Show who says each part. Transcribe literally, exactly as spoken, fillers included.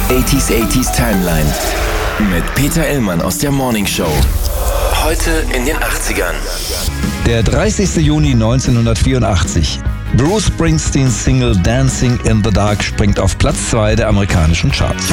Speaker 1: achtziger achtziger Timeline mit Peter Illmann aus der Morning Show. Heute in den achtzigern.
Speaker 2: Der dreißigster Juni neunzehnhundertvierundachtzig. Bruce Springsteens Single Dancing in the Dark springt auf Platz zwei der amerikanischen Charts.